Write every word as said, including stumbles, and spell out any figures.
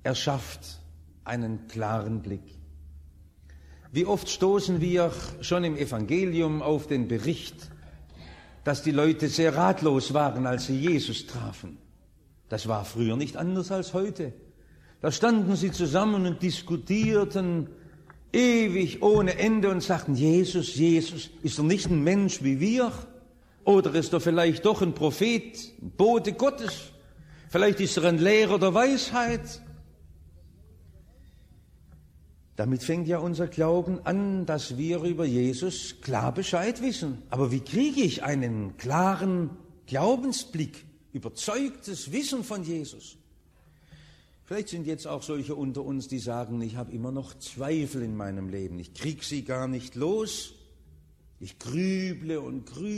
Er schafft einen klaren Blick. Wie oft stoßen wir schon im Evangelium auf den Bericht, dass die Leute sehr ratlos waren, als sie Jesus trafen. Das war früher nicht anders als heute. Da standen sie zusammen und diskutierten ewig ohne Ende und sagten, Jesus, Jesus, ist er nicht ein Mensch wie wir? Oder ist er vielleicht doch ein Prophet, ein Bote Gottes? Vielleicht ist er ein Lehrer der Weisheit? Damit fängt ja unser Glauben an, dass wir über Jesus klar Bescheid wissen. Aber wie kriege ich einen klaren Glaubensblick, überzeugtes Wissen von Jesus? Vielleicht sind jetzt auch solche unter uns, die sagen, ich habe immer noch Zweifel in meinem Leben. Ich kriege sie gar nicht los. Ich grüble und grüble.